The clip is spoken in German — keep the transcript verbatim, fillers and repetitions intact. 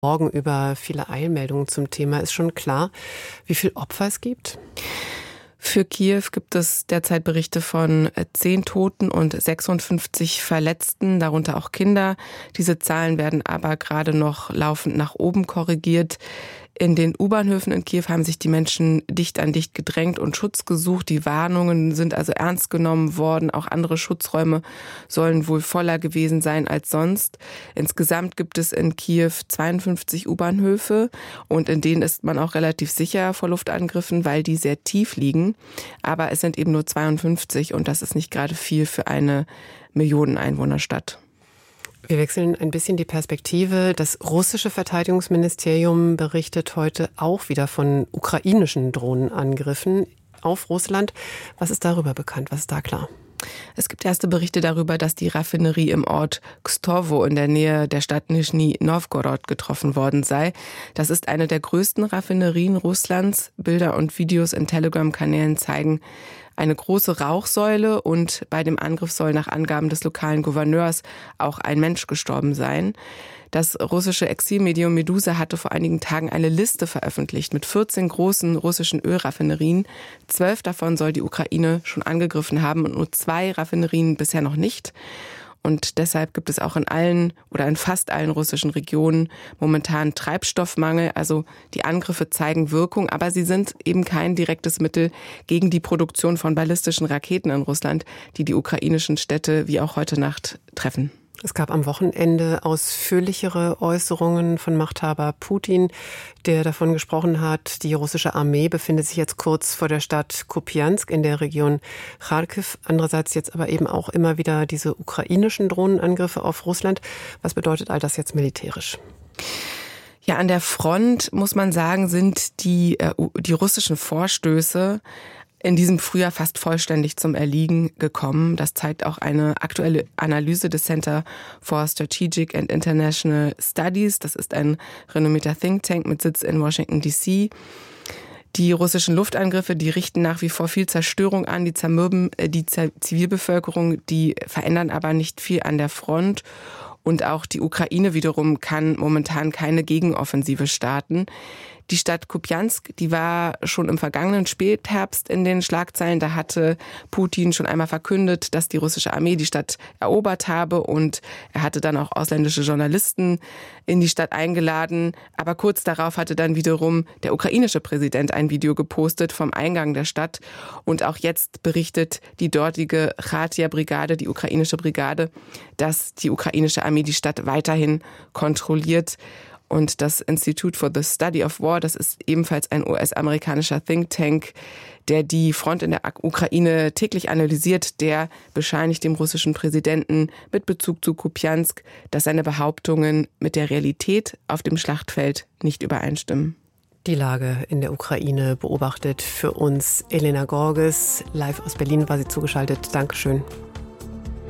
Morgen über viele Eilmeldungen zum Thema. Ist schon klar, wie viele Opfer es gibt? Für Kiew gibt es derzeit Berichte von zehn Toten und sechsundfünfzig Verletzten, darunter auch Kinder. Diese Zahlen werden aber gerade noch laufend nach oben korrigiert. In den U-Bahnhöfen in Kiew haben sich die Menschen dicht an dicht gedrängt und Schutz gesucht. Die Warnungen sind also ernst genommen worden. Auch andere Schutzräume sollen wohl voller gewesen sein als sonst. Insgesamt gibt es in Kiew zweiundfünfzig U-Bahnhöfe und in denen ist man auch relativ sicher vor Luftangriffen, weil die sehr tief liegen. Aber es sind eben nur zweiundfünfzig und das ist nicht gerade viel für eine Millionen-Einwohner-Stadt. Wir wechseln ein bisschen die Perspektive. Das russische Verteidigungsministerium berichtet heute auch wieder von ukrainischen Drohnenangriffen auf Russland. Was ist darüber bekannt? Was ist da klar? Es gibt erste Berichte darüber, dass die Raffinerie im Ort Kstovo in der Nähe der Stadt Nischni Nowgorod getroffen worden sei. Das ist eine der größten Raffinerien Russlands. Bilder und Videos in Telegram-Kanälen zeigen eine große Rauchsäule und bei dem Angriff soll nach Angaben des lokalen Gouverneurs auch ein Mensch gestorben sein. Das russische Exilmedium Medusa hatte vor einigen Tagen eine Liste veröffentlicht mit vierzehn großen russischen Ölraffinerien. Zwölf davon soll die Ukraine schon angegriffen haben und nur zwei Raffinerien bisher noch nicht. Und deshalb gibt es auch in allen oder in fast allen russischen Regionen momentan Treibstoffmangel. Also die Angriffe zeigen Wirkung, aber sie sind eben kein direktes Mittel gegen die Produktion von ballistischen Raketen in Russland, die die ukrainischen Städte wie auch heute Nacht treffen. Es gab am Wochenende ausführlichere Äußerungen von Machthaber Putin, der davon gesprochen hat, die russische Armee befindet sich jetzt kurz vor der Stadt Kupiansk in der Region Charkiw. Andererseits jetzt aber eben auch immer wieder diese ukrainischen Drohnenangriffe auf Russland. Was bedeutet all das jetzt militärisch? Ja, an der Front, muss man sagen, sind die, äh, die russischen Vorstöße in diesem Frühjahr fast vollständig zum Erliegen gekommen. Das zeigt auch eine aktuelle Analyse des Center for Strategic and International Studies. Das ist ein renommierter Think Tank mit Sitz in Washington D C. Die russischen Luftangriffe, die richten nach wie vor viel Zerstörung an, die zermürben die Zivilbevölkerung, die verändern aber nicht viel an der Front. Und auch die Ukraine wiederum kann momentan keine Gegenoffensive starten. Die Stadt Kupiansk, die war schon im vergangenen Spätherbst in den Schlagzeilen. Da hatte Putin schon einmal verkündet, dass die russische Armee die Stadt erobert habe. Und er hatte dann auch ausländische Journalisten in die Stadt eingeladen. Aber kurz darauf hatte dann wiederum der ukrainische Präsident ein Video gepostet vom Eingang der Stadt. Und auch jetzt berichtet die dortige Chatia-Brigade, die ukrainische Brigade, dass die ukrainische Armee die Stadt weiterhin kontrolliert. Und das Institute for the Study of War, das ist ebenfalls ein U S-amerikanischer Think Tank, der die Front in der Ukraine täglich analysiert, der bescheinigt dem russischen Präsidenten mit Bezug zu Kupiansk, dass seine Behauptungen mit der Realität auf dem Schlachtfeld nicht übereinstimmen. Die Lage in der Ukraine beobachtet für uns Elena Gorges. Live aus Berlin war sie zugeschaltet. Dankeschön.